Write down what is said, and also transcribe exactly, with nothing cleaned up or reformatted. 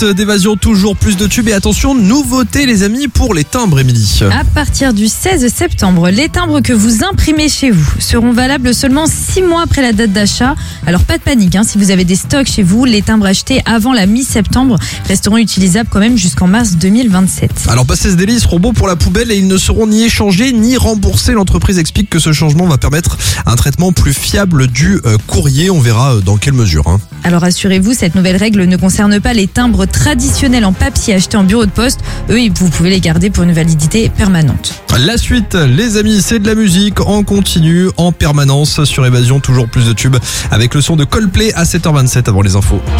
D'évasion, toujours plus de tubes et attention, nouveauté les amis pour les timbres, Émilie. À partir du seize septembre, les timbres que vous imprimez chez vous seront valables seulement six mois après la date d'achat. Alors pas de panique, hein, si vous avez des stocks chez vous, les timbres achetés avant la mi-septembre resteront utilisables quand même jusqu'en mars deux mille vingt-sept. Alors passé ce délai, ils seront bons pour la poubelle et ils ne seront ni échangés ni remboursés. L'entreprise explique que ce changement va permettre un traitement plus fiable du euh, courrier. On verra dans quelle mesure. Hein. Alors assurez-vous, cette nouvelle règle ne concerne pas les timbres traditionnels en papier achetés en bureau de poste. Eux, vous pouvez les garder pour une validité permanente. La suite, les amis, c'est de la musique en continu, en permanence sur Évasion. Toujours plus de tubes avec le son de Coldplay à sept heures vingt-sept avant les infos.